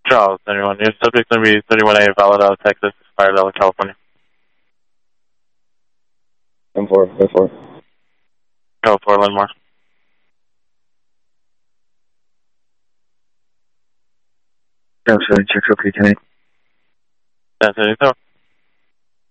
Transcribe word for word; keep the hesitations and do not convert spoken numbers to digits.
Charles, anyone. Your subject going to be thirty-one A, Valladolid, Texas, Firedale, California. ten four, ten four. Go for Linmore. ten seven, check okay, ten eight. ten seventy-seven.